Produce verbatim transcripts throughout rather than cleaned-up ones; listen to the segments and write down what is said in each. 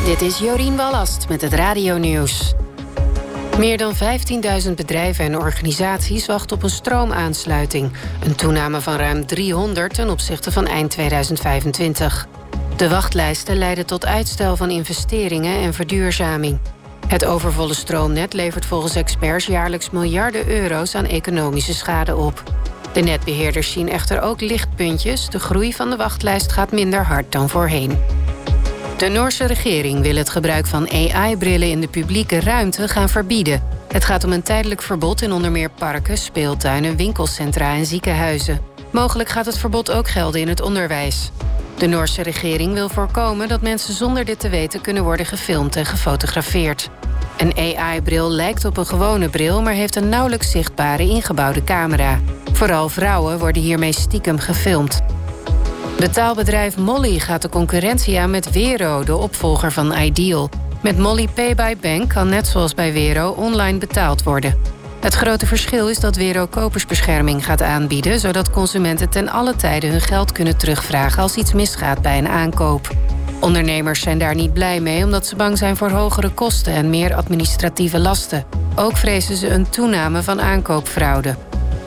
Dit is Jorien Wallast met het radionieuws. Meer dan vijftienduizend bedrijven en organisaties wachten op een stroomaansluiting. Een toename van ruim driehonderd ten opzichte van eind tweeduizend vijfentwintig. De wachtlijsten leiden tot uitstel van investeringen en verduurzaming. Het overvolle stroomnet levert volgens experts jaarlijks miljarden euro's aan economische schade op. De netbeheerders zien echter ook lichtpuntjes. De groei van de wachtlijst gaat minder hard dan voorheen. De Noorse regering wil het gebruik van A I-brillen in de publieke ruimte gaan verbieden. Het gaat om een tijdelijk verbod in onder meer parken, speeltuinen, winkelcentra en ziekenhuizen. Mogelijk gaat het verbod ook gelden in het onderwijs. De Noorse regering wil voorkomen dat mensen zonder dit te weten kunnen worden gefilmd en gefotografeerd. Een A I-bril lijkt op een gewone bril, maar heeft een nauwelijks zichtbare ingebouwde camera. Vooral vrouwen worden hiermee stiekem gefilmd. Betaalbedrijf Molly gaat de concurrentie aan met Wero, de opvolger van Ideal. Met Molly Pay by Bank kan net zoals bij Wero online betaald worden. Het grote verschil is dat Wero kopersbescherming gaat aanbieden, zodat consumenten ten alle tijde hun geld kunnen terugvragen als iets misgaat bij een aankoop. Ondernemers zijn daar niet blij mee omdat ze bang zijn voor hogere kosten en meer administratieve lasten. Ook vrezen ze een toename van aankoopfraude.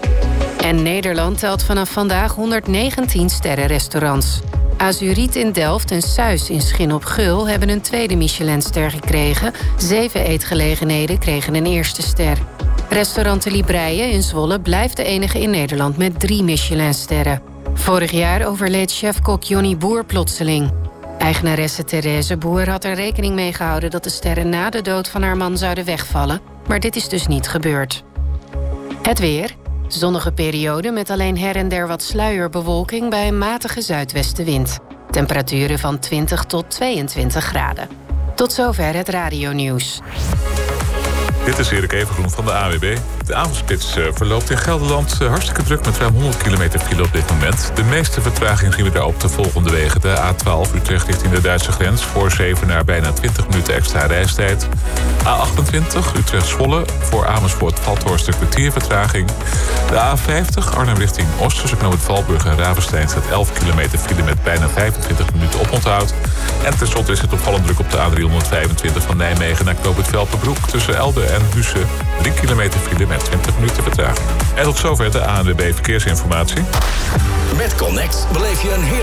En Nederland telt vanaf vandaag honderddegentien sterrenrestaurants. Azuriet in Delft en Suis in Schin op Geul hebben een tweede Michelinster gekregen. Zeven eetgelegenheden kregen een eerste ster. Restaurant de Libreien in Zwolle blijft de enige in Nederland met drie Michelinsterren. Vorig jaar overleed chefkok Johnny Boer plotseling. Eigenaresse Therese Boer had er rekening mee gehouden dat de sterren na de dood van haar man zouden wegvallen, maar dit is dus niet gebeurd. Het weer. Zonnige periode met alleen her en der wat sluierbewolking bij een matige zuidwestenwind. Temperaturen van twintig tot tweeëntwintig graden. Tot zover het radionieuws. Dit is Erik Evengroen van de A W B. De avondspits verloopt in Gelderland hartstikke druk met ruim honderd kilometer file op dit moment. De meeste vertraging zien we daar op de volgende wegen. De A twaalf Utrecht richting de Duitse grens. Voor Zevenaar bijna twintig minuten extra reistijd. A achtentwintig Utrecht-Zwolle. Voor Amersfoort-Vathorst een kwartier vertraging. De A vijftig Arnhem richting Oost. Tussen knooppunt Valburg en Ravenstein staat elf kilometer file met bijna vijfentwintig minuten oponthoud. En tenslotte is het opvallend druk op de A driehonderdvijfentwintig van Nijmegen naar knooppunt Velpenbroek. Tussen Elde en Husse drie kilometer file met twintig minuten vertraging. En tot zover de A N W B Verkeersinformatie. Met Connect beleef je een